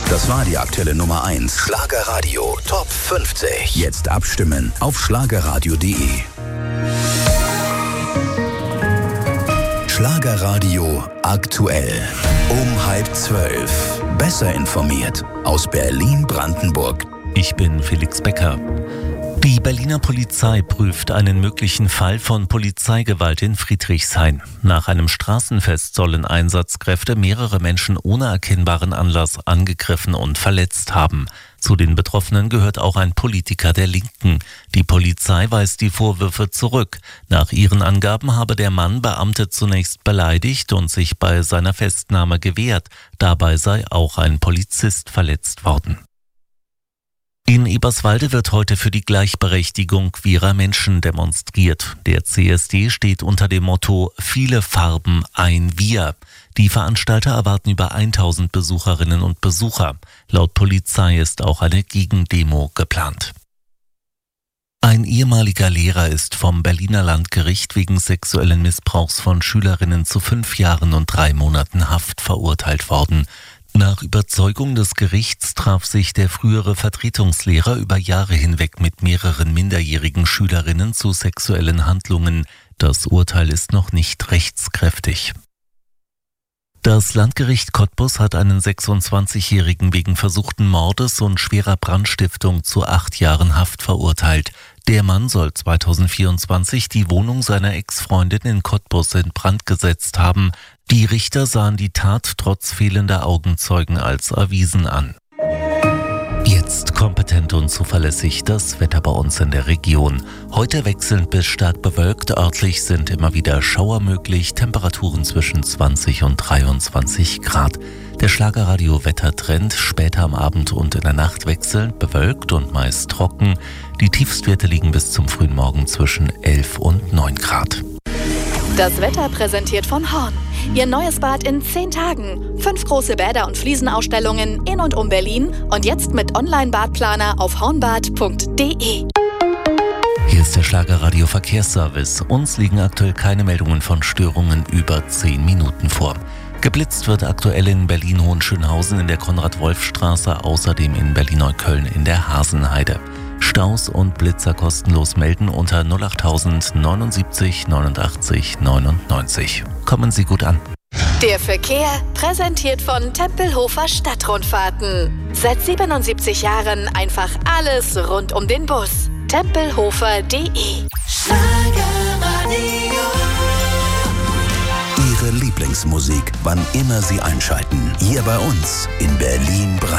Das war die aktuelle Nummer 1. Schlagerradio Top 50. Jetzt abstimmen auf schlagerradio.de. Schlagerradio aktuell. Um 11:30. Besser informiert aus Berlin-Brandenburg. Ich bin Felix Becker. Die Berliner Polizei prüft einen möglichen Fall von Polizeigewalt in Friedrichshain. Nach einem Straßenfest sollen Einsatzkräfte mehrere Menschen ohne erkennbaren Anlass angegriffen und verletzt haben. Zu den Betroffenen gehört auch ein Politiker der Linken. Die Polizei weist die Vorwürfe zurück. Nach ihren Angaben habe der Mann Beamte zunächst beleidigt und sich bei seiner Festnahme gewehrt. Dabei sei auch ein Polizist verletzt worden. In Eberswalde wird heute für die Gleichberechtigung queerer Menschen demonstriert. Der CSD steht unter dem Motto »Viele Farben, ein Wir«. Die Veranstalter erwarten über 1000 Besucherinnen und Besucher. Laut Polizei ist auch eine Gegendemo geplant. Ein ehemaliger Lehrer ist vom Berliner Landgericht wegen sexuellen Missbrauchs von Schülerinnen zu 5 Jahren und 3 Monaten Haft verurteilt worden. Nach Überzeugung des Gerichts traf sich der frühere Vertretungslehrer über Jahre hinweg mit mehreren minderjährigen Schülerinnen zu sexuellen Handlungen. Das Urteil ist noch nicht rechtskräftig. Das Landgericht Cottbus hat einen 26-Jährigen wegen versuchten Mordes und schwerer Brandstiftung zu 8 Jahren Haft verurteilt. Der Mann soll 2024 die Wohnung seiner Ex-Freundin in Cottbus in Brand gesetzt haben. Die Richter sahen die Tat trotz fehlender Augenzeugen als erwiesen an. Jetzt kompetent und zuverlässig das Wetter bei uns in der Region. Heute wechselnd bis stark bewölkt, örtlich sind immer wieder Schauer möglich, Temperaturen zwischen 20 und 23 Grad. Der Schlagerradio-Wettertrend später am Abend und in der Nacht wechselnd bewölkt und meist trocken. Die Tiefstwerte liegen bis zum frühen Morgen zwischen 11 und 9 Grad. Das Wetter präsentiert von Horn. Ihr neues Bad in 10 Tagen. 5 große Bäder und Fliesenausstellungen in und um Berlin und jetzt mit Online-Badplaner auf hornbad.de. Hier ist der Schlagerradio Verkehrsservice. Uns liegen aktuell keine Meldungen von Störungen über 10 Minuten vor. Geblitzt wird aktuell in Berlin-Hohenschönhausen in der Konrad-Wolf-Straße, außerdem in Berlin-Neukölln in der Hasenheide. Staus und Blitzer kostenlos melden unter 08000 79 89 99. Kommen Sie gut an. Der Verkehr präsentiert von Tempelhofer Stadtrundfahrten. Seit 77 Jahren einfach alles rund um den Bus. Tempelhofer.de. Ihre Lieblingsmusik, wann immer Sie einschalten. Hier bei uns in Berlin-Brandenburg.